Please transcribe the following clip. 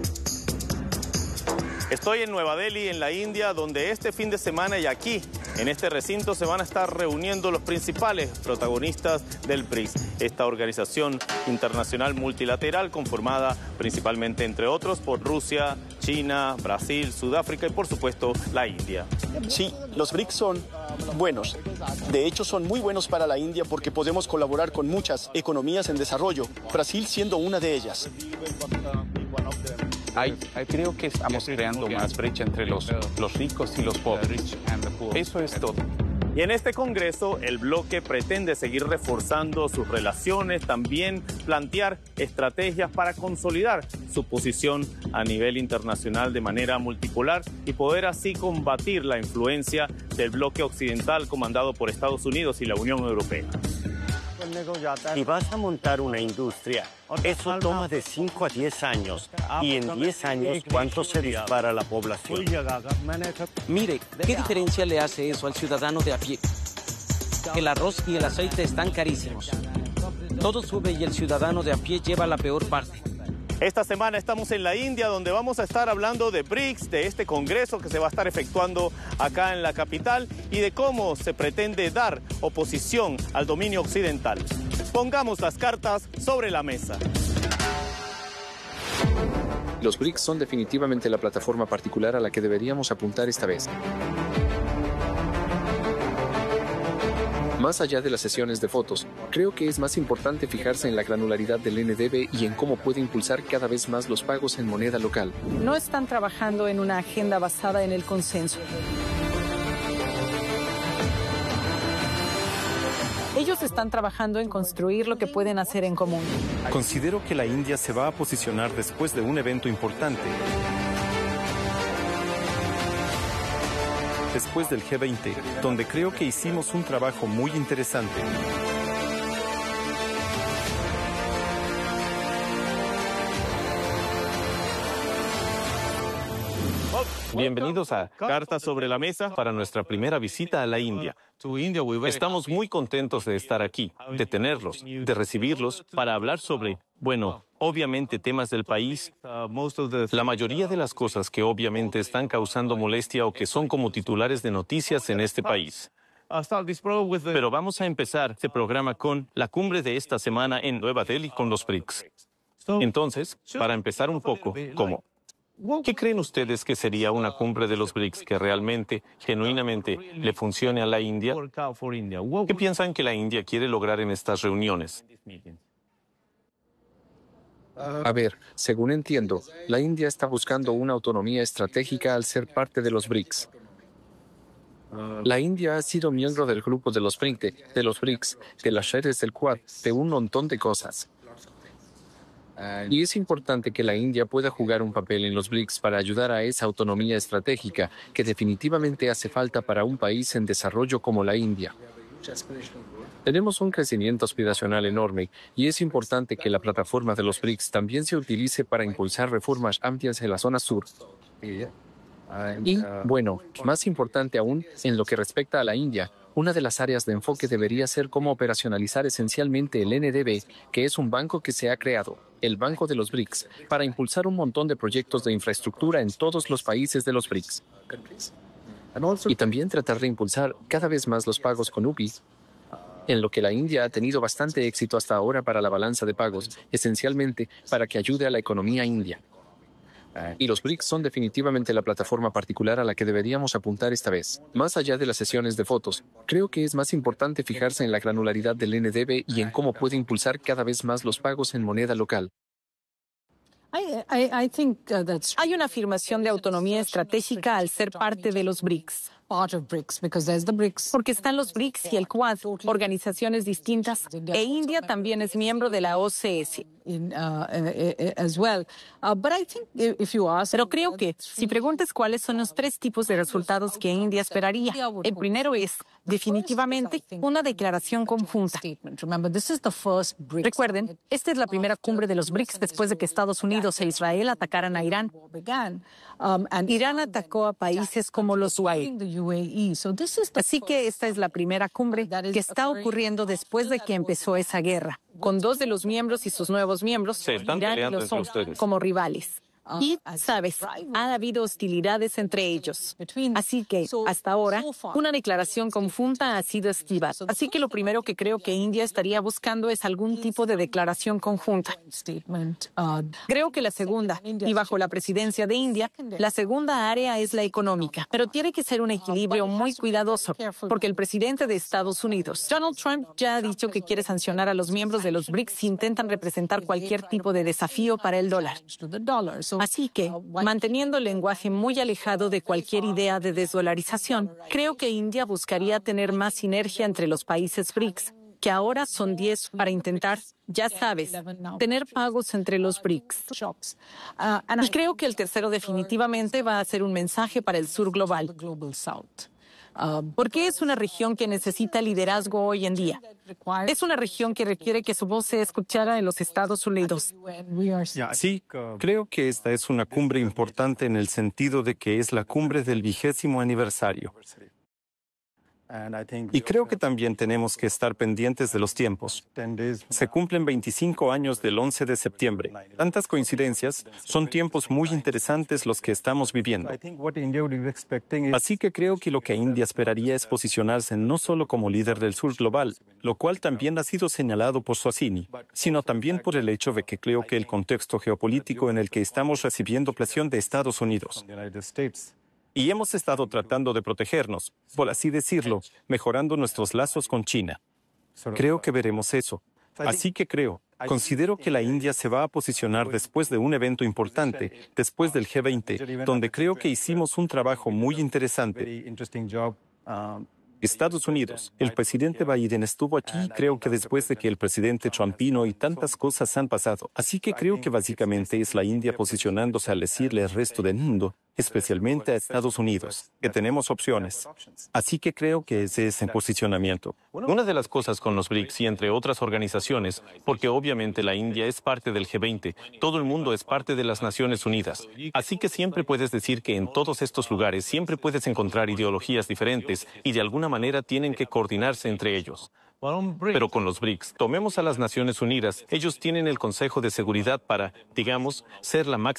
Estoy en Nueva Delhi, en la India, donde este fin de semana y aquí, en este recinto, se van a estar reuniendo los principales protagonistas del BRICS, esta organización internacional multilateral conformada principalmente, entre otros, por Rusia, China, Brasil, Sudáfrica y, por supuesto, la India. Sí, los BRICS son buenos. De hecho, son muy buenos para la India porque podemos colaborar con muchas economías en desarrollo, Brasil siendo una de ellas. Creo que estamos creando más brecha entre los ricos y los pobres. Eso es todo. Y en este Congreso, el bloque pretende seguir reforzando sus relaciones, también plantear estrategias para consolidar su posición a nivel internacional de manera multipolar y poder así combatir la influencia del bloque occidental comandado por Estados Unidos y la Unión Europea. Si vas a montar una industria, eso toma de 5 a 10 años. Y en 10 años, ¿cuánto se dispara la población? Mire, ¿qué diferencia le hace eso al ciudadano de a pie? El arroz y el aceite están carísimos. Todo sube y el ciudadano de a pie lleva la peor parte. Esta semana estamos en la India, donde vamos a estar hablando de BRICS, de este congreso que se va a estar efectuando acá en la capital y de cómo se pretende dar oposición al dominio occidental. Pongamos las cartas sobre la mesa. Los BRICS son definitivamente la plataforma particular a la que deberíamos apuntar esta vez. Más allá de las sesiones de fotos, creo que es más importante fijarse en la granularidad del NDB y en cómo puede impulsar cada vez más los pagos en moneda local. No están trabajando en una agenda basada en el consenso. Ellos están trabajando en construir lo que pueden hacer en común. Considero que la India se va a posicionar después de un evento importante. Después del G20, donde creo que hicimos un trabajo muy interesante. Bienvenidos a Cartas sobre la Mesa para nuestra primera visita a la India. Estamos muy contentos de estar aquí, de tenerlos, de recibirlos para hablar sobre, obviamente temas del país. La mayoría de las cosas que obviamente están causando molestia o que son como titulares de noticias en este país. Pero vamos a empezar este programa con la cumbre de esta semana en Nueva Delhi con los BRICS. Entonces, para empezar un poco, ¿qué creen ustedes que sería una cumbre de los BRICS que realmente, genuinamente, le funcione a la India? ¿Qué piensan que la India quiere lograr en estas reuniones? A ver, según entiendo, la India está buscando una autonomía estratégica al ser parte de los BRICS. La India ha sido miembro del grupo de los BRICS, de las redes del Quad, de un montón de cosas. Y es importante que la India pueda jugar un papel en los BRICS para ayudar a esa autonomía estratégica que definitivamente hace falta para un país en desarrollo como la India. Tenemos un crecimiento aspiracional enorme y es importante que la plataforma de los BRICS también se utilice para impulsar reformas amplias en la zona sur. Y, más importante aún, en lo que respecta a la India, una de las áreas de enfoque debería ser cómo operacionalizar esencialmente el NDB, que es un banco que se ha creado, el Banco de los BRICS, para impulsar un montón de proyectos de infraestructura en todos los países de los BRICS. Y también tratar de impulsar cada vez más los pagos con UPI, en lo que la India ha tenido bastante éxito hasta ahora para la balanza de pagos, esencialmente para que ayude a la economía india. Y los BRICS son definitivamente la plataforma particular a la que deberíamos apuntar esta vez. Más allá de las sesiones de fotos, creo que es más importante fijarse en la granularidad del NDB y en cómo puede impulsar cada vez más los pagos en moneda local. Hay una afirmación de autonomía estratégica al ser parte de los BRICS. Porque están los BRICS y el Quad, organizaciones distintas, e India también es miembro de la OCS. Pero creo que, si preguntas cuáles son los 3 tipos de resultados que India esperaría, el primero es, definitivamente, una declaración conjunta. Recuerden, esta es la primera cumbre de los BRICS después de que Estados Unidos e Israel atacaran a Irán. Irán atacó a países como los UAE. Así que esta es la primera cumbre que está ocurriendo después de que empezó esa guerra, con 2 de los miembros y sus nuevos miembros, Se están Irán y peleando los entre otros, ustedes. como rivales. Y, sabes, ha habido hostilidades entre ellos. Así que, hasta ahora, una declaración conjunta ha sido esquivada. Así que lo primero que creo que India estaría buscando es algún tipo de declaración conjunta. Creo que la segunda, y bajo la presidencia de India, la segunda área es la económica. Pero tiene que ser un equilibrio muy cuidadoso, porque el presidente de Estados Unidos, Donald Trump, ya ha dicho que quiere sancionar a los miembros de los BRICS si intentan representar cualquier tipo de desafío para el dólar. Así que, manteniendo el lenguaje muy alejado de cualquier idea de desdolarización, creo que India buscaría tener más sinergia entre los países BRICS, que ahora son 10 para intentar, ya sabes, tener pagos entre los BRICS. Y creo que el tercero definitivamente va a ser un mensaje para el sur global. Porque es una región que necesita liderazgo hoy en día. Es una región que requiere que su voz sea escuchada en los Estados Unidos. Sí, creo que esta es una cumbre importante en el sentido de que es la cumbre del 20º aniversario. Y creo que también tenemos que estar pendientes de los tiempos. Se cumplen 25 años del 11 de septiembre. Tantas coincidencias, son tiempos muy interesantes los que estamos viviendo. Así que creo que lo que India esperaría es posicionarse no solo como líder del sur global, lo cual también ha sido señalado por Suhasini, sino también por el hecho de que creo que el contexto geopolítico en el que estamos recibiendo presión de Estados Unidos. Y hemos estado tratando de protegernos, por así decirlo, mejorando nuestros lazos con China. Creo que veremos eso. Así que considero que la India se va a posicionar después de un evento importante, después del G20, donde creo que hicimos un trabajo muy interesante. Estados Unidos. El presidente Biden estuvo aquí y creo que después de que el presidente Trump vino y tantas cosas han pasado. Así que creo que básicamente es la India posicionándose al decirle al resto del mundo, especialmente a Estados Unidos, que tenemos opciones. Así que creo que ese es el posicionamiento. Una de las cosas con los BRICS y entre otras organizaciones, porque obviamente la India es parte del G20, todo el mundo es parte de las Naciones Unidas. Así que siempre puedes decir que en todos estos lugares siempre puedes encontrar ideologías diferentes y de alguna manera tienen que coordinarse entre ellos. Pero con los BRICS, tomemos a las Naciones Unidas, ellos tienen el Consejo de Seguridad para, digamos, ser la máxima